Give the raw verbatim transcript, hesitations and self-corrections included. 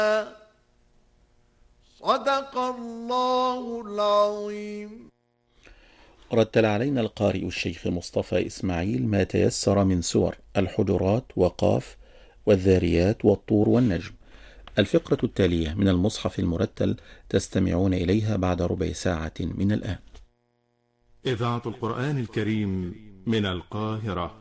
صدق الله العظيم. رتل علينا القارئ الشيخ مصطفى إسماعيل ما تيسر من سور الحجرات وقاف والذاريات والطور والنجم. الفقرة التالية من المصحف المرتل تستمعون إليها بعد ربع ساعة من الآن. إذاعة القرآن الكريم من القاهرة.